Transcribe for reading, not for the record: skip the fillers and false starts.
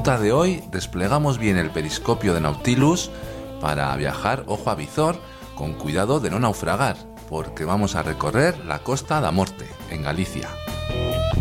ruta de hoy desplegamos bien el periscopio de Nautilus para viajar ojo a visor con cuidado de no naufragar, porque vamos a recorrer la Costa da Morte, en Galicia.